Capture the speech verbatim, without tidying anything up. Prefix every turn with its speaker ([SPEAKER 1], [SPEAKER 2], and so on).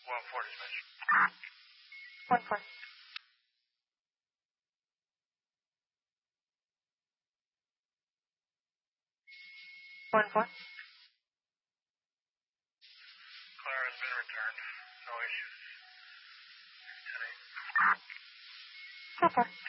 [SPEAKER 1] One four dispatch.
[SPEAKER 2] One four. One four.
[SPEAKER 1] Clear has been returned. No issues. Ten eight.
[SPEAKER 2] Four four.